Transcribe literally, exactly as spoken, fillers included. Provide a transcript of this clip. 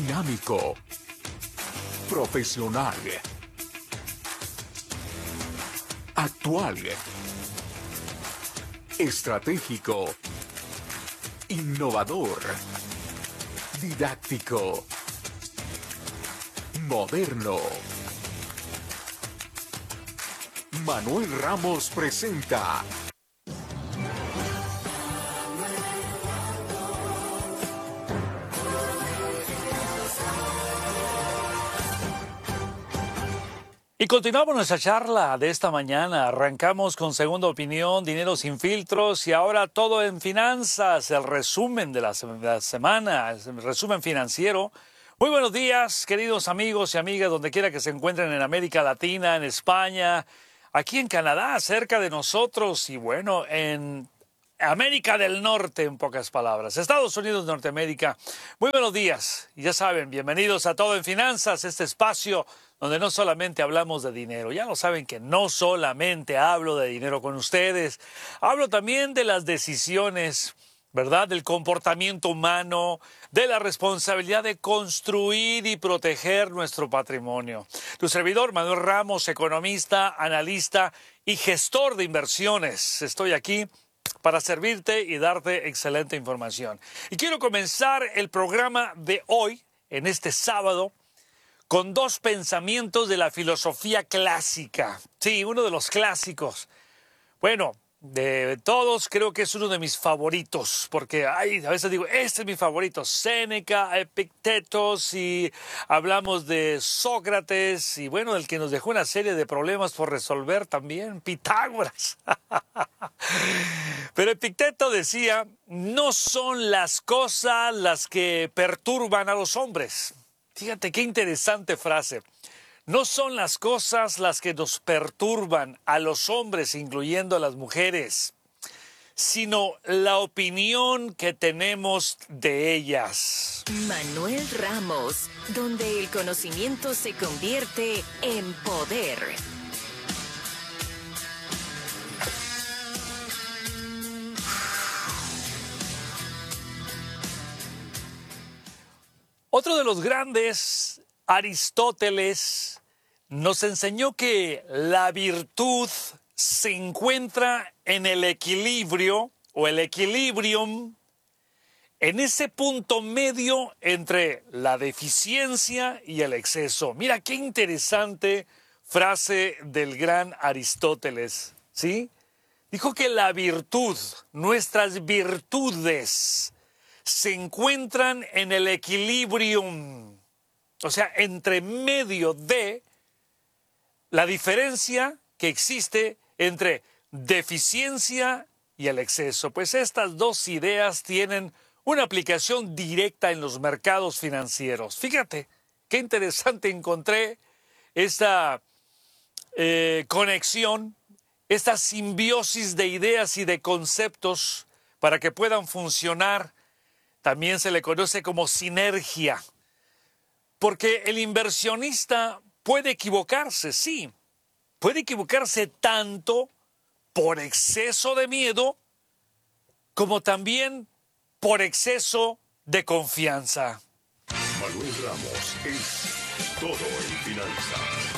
dinámico, profesional, actual, estratégico, innovador, didáctico, moderno. Manuel Ramos presenta Y continuamos nuestra charla de esta mañana. Arrancamos con Segunda Opinión, Dinero sin filtros y ahora todo en finanzas, el resumen de la, se de la semana, el resumen financiero. Muy buenos días, queridos amigos y amigas, donde quiera que se encuentren en América Latina, en España, aquí en Canadá, cerca de nosotros y bueno, en América del Norte, en pocas palabras, Estados Unidos de Norteamérica. Muy buenos días y ya saben, bienvenidos a Todo en Finanzas, este espacio donde no solamente hablamos de dinero. Ya lo saben que no solamente hablo de dinero con ustedes, hablo también de las decisiones, ¿verdad? Del comportamiento humano, de la responsabilidad de construir y proteger nuestro patrimonio. Tu servidor, Manuel Ramos, economista, analista y gestor de inversiones. Estoy aquí para servirte y darte excelente información. Y quiero comenzar el programa de hoy, en este sábado, con dos pensamientos de la filosofía clásica. Sí, uno de los clásicos. Bueno, de todos creo que es uno de mis favoritos, porque ay, a veces digo, este es mi favorito, Séneca, Epictetos, y hablamos de Sócrates, y bueno, el que nos dejó una serie de problemas por resolver también, Pitágoras. Pero Epicteto decía, no son las cosas las que perturban a los hombres. Fíjate qué interesante frase. No son las cosas las que nos perturban a los hombres, incluyendo a las mujeres, sino la opinión que tenemos de ellas. Manuel Ramos, donde el conocimiento se convierte en poder. Otro de los grandes, Aristóteles, nos enseñó que la virtud se encuentra en el equilibrio o el equilibrium, en ese punto medio entre la deficiencia y el exceso. Mira qué interesante frase del gran Aristóteles, ¿sí? Dijo que la virtud, nuestras virtudes, se encuentran en el equilibrium, o sea, entre medio de la diferencia que existe entre deficiencia y el exceso. Pues estas dos ideas tienen una aplicación directa en los mercados financieros. Fíjate, qué interesante encontré esta eh, conexión, esta simbiosis de ideas y de conceptos para que puedan funcionar. También se le conoce como sinergia, porque el inversionista puede equivocarse, sí, puede equivocarse tanto por exceso de miedo como también por exceso de confianza. Manuel Ramos es Todo en Finanzas.